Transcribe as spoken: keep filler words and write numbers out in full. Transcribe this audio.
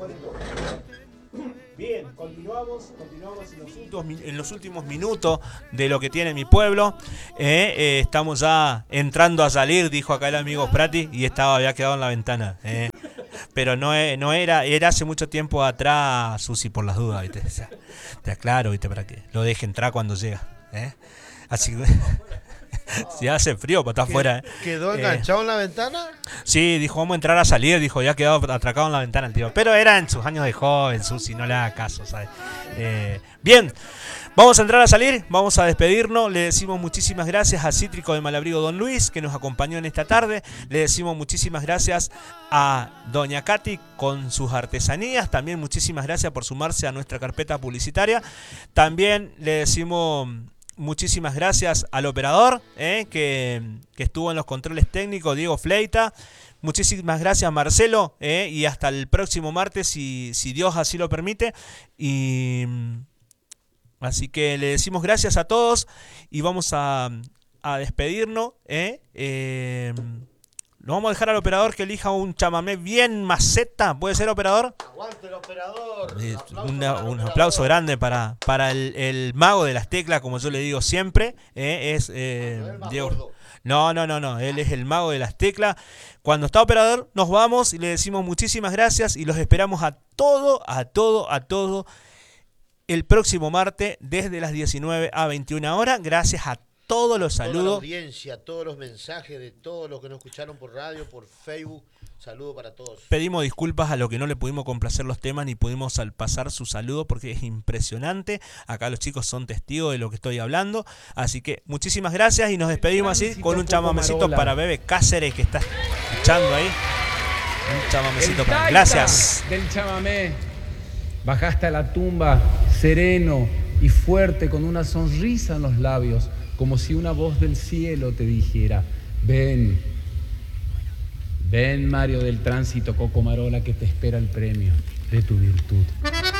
Bien, continuamos, continuamos en los, últimos, en los últimos minutos de lo que tiene mi pueblo. Eh, eh, estamos ya entrando a salir, dijo acá el amigo Prati, y estaba había quedado en la ventana. Eh. Pero no, no era, era hace mucho tiempo atrás, Susi, por las dudas, ¿viste? O sea, te aclaro, ¿viste? Para que lo deje entrar cuando llega. ¿eh? Así que si hace frío para estar afuera. ¿eh? ¿Quedó enganchado eh, en la ventana? Sí, dijo, vamos a entrar a salir, dijo, ya quedó atracado en la ventana el tío. Pero era en sus años de joven, Susi, no le haga caso, ¿sabes? Eh, bien, vamos a entrar a salir, vamos a despedirnos. Le decimos muchísimas gracias a Cítrico de Malabrigo Don Luis, que nos acompañó en esta tarde. Le decimos muchísimas gracias a Doña Katy con sus artesanías. También muchísimas gracias por sumarse a nuestra carpeta publicitaria. También le decimos muchísimas gracias al operador eh, que, que estuvo en los controles técnicos, Diego Fleita. Muchísimas gracias, Marcelo, eh, y hasta el próximo martes, si, si Dios así lo permite. Y así que le decimos gracias a todos y vamos a, a despedirnos. Eh, eh, lo vamos a dejar al operador que elija un chamamé bien maceta. ¿Puede ser, operador? Aguante el operador. Eh, Aplauso una, para el un operador. aplauso grande para, para el, el mago de las teclas, como yo le digo siempre. Eh, es eh, No, él más Diego. gordo. No, no, no, no. Él es el mago de las teclas. Cuando está operador, nos vamos y le decimos muchísimas gracias y los esperamos a todo, a todo, a todo el próximo martes desde las diecinueve a veintiuna horas. Gracias a todos los Toda la saludos. audiencia, todos los mensajes de todos los que nos escucharon por radio, por Facebook. Saludo para todos. Pedimos disculpas a los que no le pudimos complacer los temas ni pudimos al pasar su saludo porque es impresionante. Acá los chicos son testigos de lo que estoy hablando. Así que muchísimas gracias y nos despedimos así con un chamamecito para Bebe Cáceres que está escuchando ahí. Un chamamecito El para. taita Gracias. del chamamé. Bajaste a la tumba sereno y fuerte con una sonrisa en los labios, como si una voz del cielo te dijera: ven, ven Mario del Tránsito Cocomarola, que te espera el premio de tu virtud.